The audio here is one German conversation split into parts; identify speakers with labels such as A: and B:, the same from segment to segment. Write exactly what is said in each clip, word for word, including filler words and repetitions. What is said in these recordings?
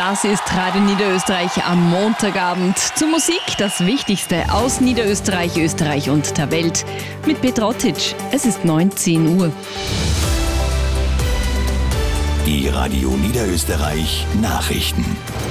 A: Das ist Radio Niederösterreich am Montagabend. Zur Musik das Wichtigste aus Niederösterreich, Österreich und der Welt mit Petra Ottic. Es ist neunzehn Uhr.
B: Die Radio Niederösterreich Nachrichten.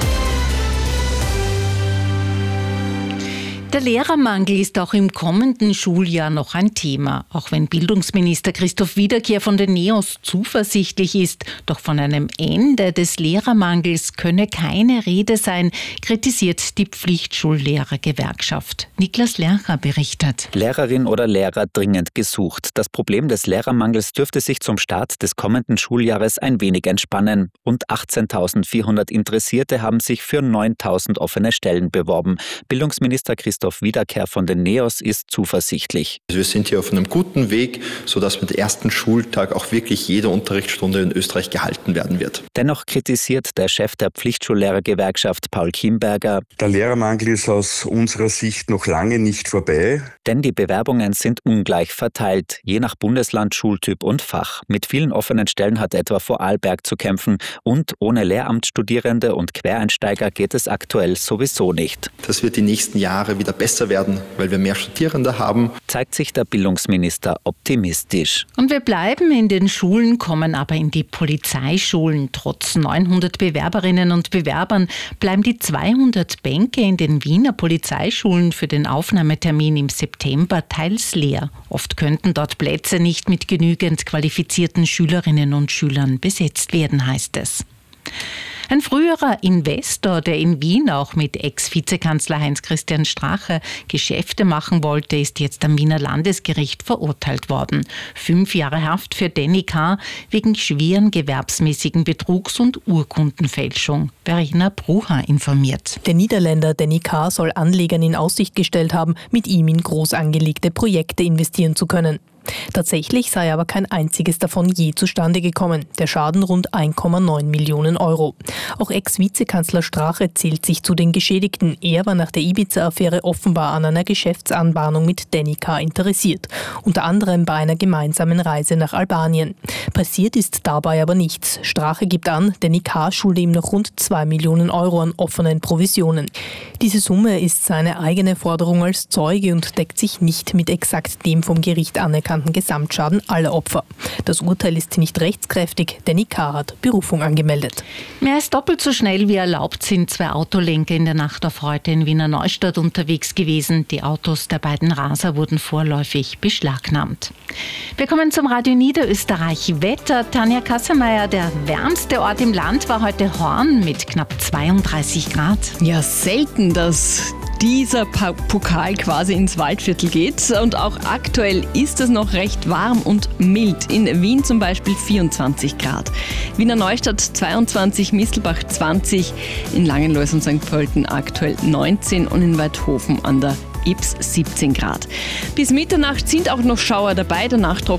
C: Der Lehrermangel ist auch im kommenden Schuljahr noch ein Thema, auch wenn Bildungsminister Christoph Wiederkehr von den NEOS zuversichtlich ist. Doch von einem Ende des Lehrermangels könne keine Rede sein, kritisiert die Pflichtschullehrergewerkschaft. Niklas Lercher berichtet.
D: Lehrerin oder Lehrer dringend gesucht. Das Problem des Lehrermangels dürfte sich zum Start des kommenden Schuljahres ein wenig entspannen. Rund achtzehntausendvierhundert Interessierte haben sich für neuntausend offene Stellen beworben. Bildungsminister Christoph Wiederkehr von den NEOS ist zuversichtlich.
E: Wir sind hier auf einem guten Weg, sodass mit dem ersten Schultag auch wirklich jede Unterrichtsstunde in Österreich gehalten werden wird.
D: Dennoch kritisiert der Chef der Pflichtschullehrergewerkschaft Paul Kimberger:
F: Der Lehrermangel ist aus unserer Sicht noch lange nicht vorbei.
D: Denn die Bewerbungen sind ungleich verteilt, je nach Bundesland, Schultyp und Fach. Mit vielen offenen Stellen hat etwa Vorarlberg zu kämpfen und ohne Lehramtsstudierende und Quereinsteiger geht es aktuell sowieso nicht.
E: Das wird die nächsten Jahre wieder besser werden, weil wir mehr Studierende haben.
D: Zeigt sich der Bildungsminister optimistisch.
C: Und wir bleiben in den Schulen, kommen aber in die Polizeischulen. Trotz neunhundert Bewerberinnen und Bewerbern bleiben die zweihundert Bänke in den Wiener Polizeischulen für den Aufnahmetermin im September teils leer. Oft könnten dort Plätze nicht mit genügend qualifizierten Schülerinnen und Schülern besetzt werden, heißt es. Ein früherer Investor, der in Wien auch mit Ex-Vizekanzler Heinz-Christian Strache Geschäfte machen wollte, ist jetzt am Wiener Landesgericht verurteilt worden. Fünf Jahre Haft für Danny K. wegen schweren gewerbsmäßigen Betrugs und Urkundenfälschung. Verena Brucher informiert.
G: Der Niederländer Danny K. soll Anlegern in Aussicht gestellt haben, mit ihm in groß angelegte Projekte investieren zu können. Tatsächlich sei aber kein einziges davon je zustande gekommen. Der Schaden rund eins Komma neun Millionen Euro. Auch Ex-Vizekanzler Strache zählt sich zu den Geschädigten. Er war nach der Ibiza-Affäre offenbar an einer Geschäftsanbahnung mit Danny K. interessiert. Unter anderem bei einer gemeinsamen Reise nach Albanien. Passiert ist dabei aber nichts. Strache gibt an, Danny K. schulde ihm noch rund zwei Millionen Euro an offenen Provisionen. Diese Summe ist seine eigene Forderung als Zeuge und deckt sich nicht mit exakt dem vom Gericht anerkannten Gesamtschaden aller Opfer. Das Urteil ist nicht rechtskräftig, Danny K. hat Berufung angemeldet.
C: Mehr als doppelt so schnell wie erlaubt sind zwei Autolenker in der Nacht auf heute in Wiener Neustadt unterwegs gewesen. Die Autos der beiden Raser wurden vorläufig beschlagnahmt. Wir kommen zum Radio Niederösterreich Wetter. Tanja Kassemeyer, der wärmste Ort im Land war heute Horn mit knapp zweiunddreißig Grad.
A: Ja, selten, dass dieser Pokal quasi ins Waldviertel geht. Und auch aktuell ist es noch recht warm und mild. In Wien zum Beispiel vierundzwanzig Grad. Wiener Neustadt zweiundzwanzig, Mistelbach zwanzig, in Langenlois und Sankt Pölten aktuell neunzehn und in Weidhofen an der Ips siebzehn Grad. Bis Mitternacht sind auch noch Schauer dabei. Der Nachtrockner